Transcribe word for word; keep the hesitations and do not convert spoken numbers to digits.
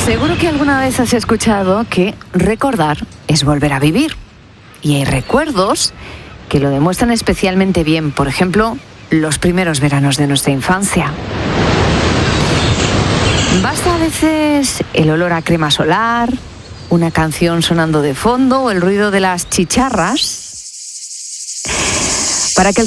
Seguro que alguna vez has escuchado que recordar es volver a vivir. Y hay recuerdos que lo demuestran especialmente bien. Por ejemplo, los primeros veranos de nuestra infancia. Basta a veces el olor a crema solar, una canción sonando de fondo o el ruido de las chicharras para que el